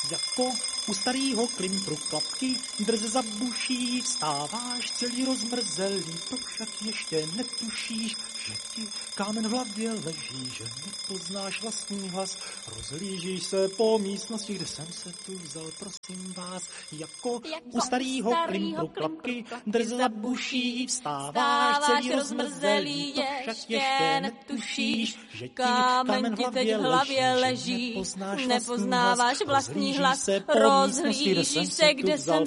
Jako u starýho klimpru klapky drze za buší vstáváš celý rozmrzelý, to však ještě netušíš, že ti kámen v hlavě leží, že nepoznáš vlastní hlas. Rozhlížíš se po místnosti, kde jsem se tu vzal, prosím vás. Jako u starýho klimpru klapky drze za buší vstáváš celý rozmrzelý, to však ještě netušíš, že ti kámen v hlavě leží, nepoznáváš vlastní hlas, rozhlížíš se, kde jsem